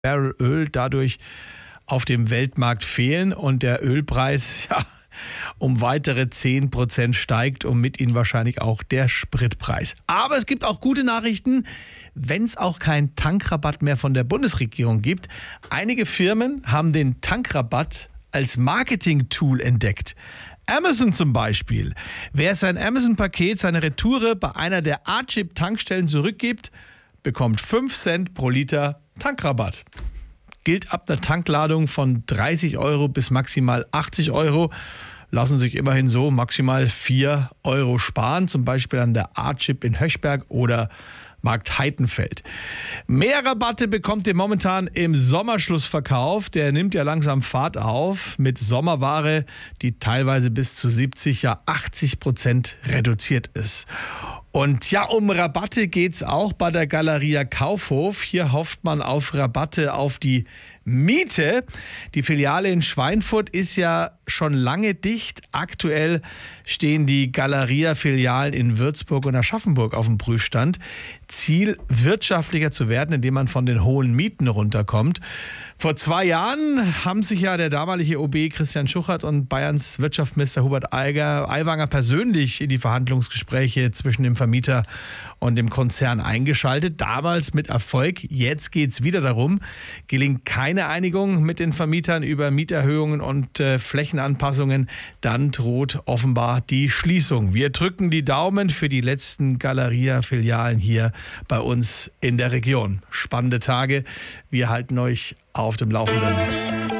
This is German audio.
Barrel Öl dadurch auf dem Weltmarkt fehlen und der Ölpreis um weitere 10% steigt und mit ihnen wahrscheinlich auch der Spritpreis. Aber es gibt auch gute Nachrichten, wenn es auch keinen Tankrabatt mehr von der Bundesregierung gibt. Einige Firmen haben den Tankrabatt als Marketing-Tool entdeckt. Amazon zum Beispiel. Wer sein Amazon-Paket, seine Retoure bei einer der A-Chip-Tankstellen zurückgibt, bekommt 5 Cent pro Liter Tankrabatt. Gilt ab einer Tankladung von 30 Euro bis maximal 80 Euro. Lassen sich immerhin so maximal 4 Euro sparen, zum Beispiel an der A-Chip in Höchberg oder Markt Heitenfeld. Mehr Rabatte bekommt ihr momentan im Sommerschlussverkauf. Der nimmt ja langsam Fahrt auf mit Sommerware, die teilweise bis zu 70, ja 80% reduziert ist. Und ja, um Rabatte geht's auch bei der Galeria Kaufhof. Hier hofft man auf Rabatte auf die Miete. Die Filiale in Schweinfurt ist ja schon lange dicht. Aktuell stehen die Galeria-Filialen in Würzburg und Aschaffenburg auf dem Prüfstand. Ziel, wirtschaftlicher zu werden, indem man von den hohen Mieten runterkommt. Vor 2 Jahren haben sich ja der damalige OB Christian Schuchert und Bayerns Wirtschaftsminister Hubert Aiwanger persönlich in die Verhandlungsgespräche zwischen dem Vermieter und dem Konzern eingeschaltet. Damals mit Erfolg. Jetzt geht es wieder darum. Gelingt keine Einigung mit den Vermietern über Mieterhöhungen und Flächenanpassungen, dann droht offenbar die Schließung. Wir drücken die Daumen für die letzten Galeria-Filialen hier bei uns in der Region. Spannende Tage. Wir halten euch auf dem Laufenden.